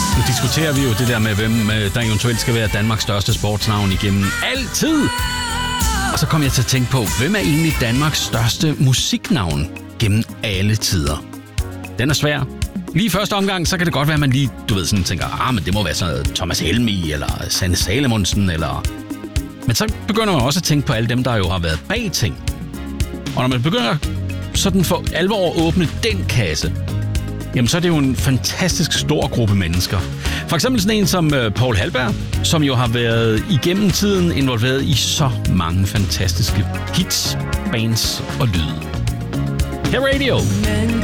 Nu diskuterer vi jo det der med, hvem der eventuelt skal være Danmarks største sportsnavn igennem altid. Og så kom jeg til at tænke på, hvem er egentlig Danmarks største musiknavn gennem alle tider? Den er svær. Lige i første omgang, så kan det godt være, at man lige, sådan tænker, men det må være sådan Thomas Helmig, eller Sanne Salomonsen, eller... Men så begynder man også at tænke på alle dem, der jo har været bag ting. Og når man begynder sådan for alvor at åbne den kasse, jamen så er det jo en fantastisk stor gruppe mennesker. For eksempel sådan en som Paul Halberg, som jo har været igennem tiden involveret i så mange fantastiske hits, bands og lyde. Her Radio.